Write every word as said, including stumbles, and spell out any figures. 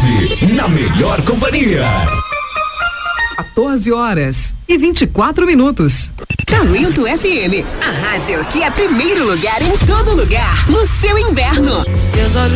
tarde, na melhor companhia. quatorze horas e vinte e quatro minutos. Talento F M, a rádio que é primeiro lugar em todo lugar, no seu inverno. Seus olhos